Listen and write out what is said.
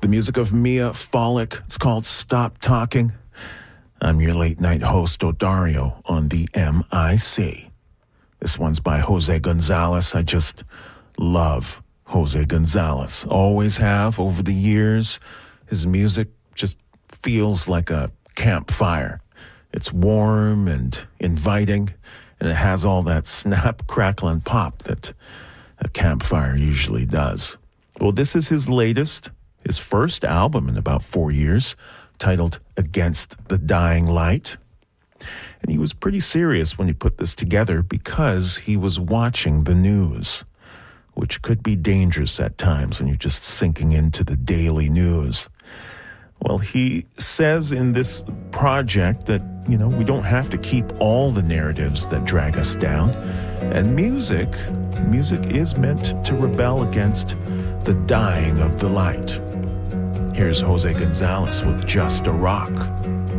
the music of Mia Folick. It's called Stop Talking. I'm your late night host, Odario, on the MIC. This one's by Jose Gonzalez. I just love Jose Gonzalez. Always have over the years. His music just feels like a campfire. It's warm and inviting, and it has all that snap, crackle, and pop that a campfire usually does. Well, this is his latest, his first album in about 4 years, titled Against the Dying Light. And he was pretty serious when he put this together because he was watching the news, which could be dangerous at times when you're just sinking into the daily news. Well, he says in this project that, we don't have to keep all the narratives that drag us down. And music is meant to rebel against the dying of the light. Here's Jose Gonzalez with Just a Rock.